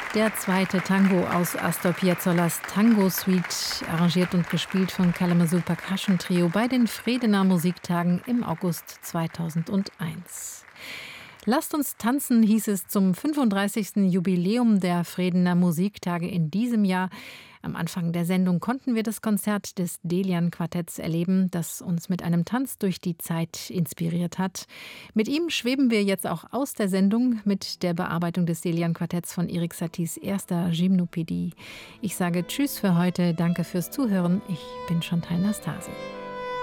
Der zweite Tango aus Astor Piazzollas Tango Suite, arrangiert und gespielt von Kalamazoo Percussion Trio bei den Fredener Musiktagen im August 2001. Lasst uns tanzen, hieß es zum 35. Jubiläum der Fredener Musiktage in diesem Jahr. Am Anfang der Sendung konnten wir das Konzert des Delian-Quartetts erleben, das uns mit einem Tanz durch die Zeit inspiriert hat. Mit ihm schweben wir jetzt auch aus der Sendung mit der Bearbeitung des Delian-Quartetts von Erik Saties erster Gymnopädie. Ich sage Tschüss für heute, danke fürs Zuhören. Ich bin Chantal Nastasi.